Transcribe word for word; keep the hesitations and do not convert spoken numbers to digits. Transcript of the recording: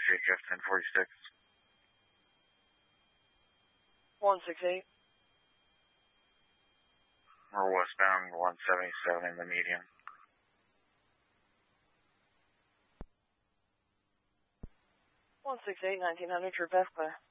C H F ten forty-six. one six eight. We're westbound one seventy-seven in the median. one six eight, nineteen hundred, True Path Clear.